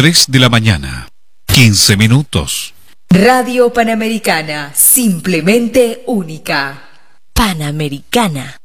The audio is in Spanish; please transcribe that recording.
3 de la mañana, 15 minutos. Radio Panamericana, simplemente única. Panamericana.